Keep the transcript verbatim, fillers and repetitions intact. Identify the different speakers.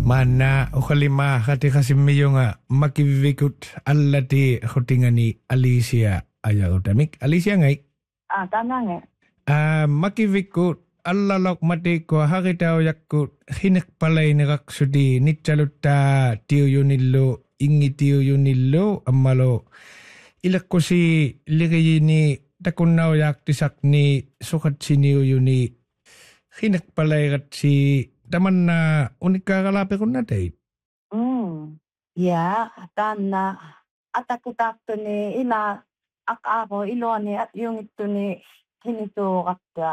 Speaker 1: Mana ukalima kati kasimmiyo nga makivikut allati hutingani Alicia ayagutamik. Alicia ngay.
Speaker 2: Ah, tama nga.
Speaker 1: Ah, makivikut allalok matiko hakitao yakut hinek palay ni kaksudi nitsalutta tiyo yunillo ingi tiyo yunillo ammalo ilakko si ligayini takunnao yaktisak ni sukat siniyo yuni hinek palay kat si taman na unikakalapi ko na tayo.
Speaker 2: Mm. Ya, tana atakutakto ni ina akabo iloni at yung ito ni hinito kapta.